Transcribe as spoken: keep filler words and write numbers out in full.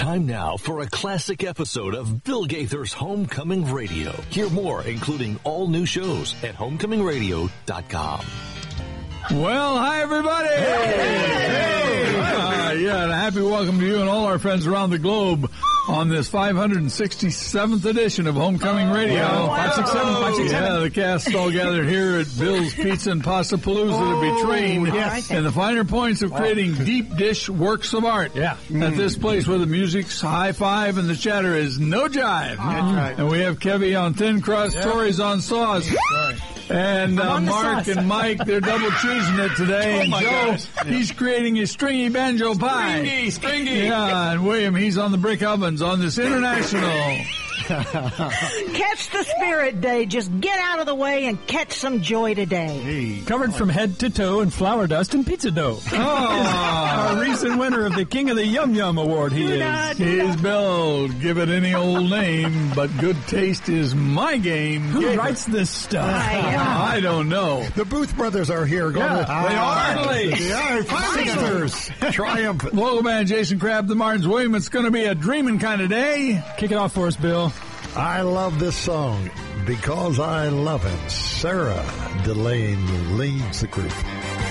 Time now for a classic episode of Bill Gaither's Homecoming Radio. Hear more, including all new shows at homecoming radio dot com. Well, hi, everybody. Hey. Hey. Uh, yeah, and a happy welcome to you and all our friends around the globe on this five hundred sixty-seventh edition of Homecoming Radio. Wow. five six seven, five six seven. Yeah, the cast all gathered here at Bill's Pizza and Pasta Palooza oh, to be trained yes. in the finer points of creating wow. deep dish works of art. Yeah. Mm. At this place where the music's high five and the chatter is no jive. That's right. And we have Kevy on thin crust, yeah. Tori's on sauce. Sorry. And uh, Mark and Mike, they're double cheesing it today. Oh and Joe, gosh. he's creating his stringy banjo pie. Stringy, stringy. Yeah, and William, he's on the brick ovens on this international. Catch the spirit day. Just get out of the way and catch some joy today. Hey. Covered from head to toe in flour dust and pizza dough. Oh, our recent winner of the King of the Yum Yum Award, he do is. Not, do He's not. Bill. Give it any old name, but good taste is my game. Who Yeah. writes this stuff? I, I don't know. The Booth brothers are here. Going Yeah, to, they are. Finally. They are. Sisters. Triumph. Local man Jason Crabb, the Martins. William, it's going to be a dreaming kind of day. Kick it off for us, Bill. I love this song because I love it. Sarah Delane leads the group.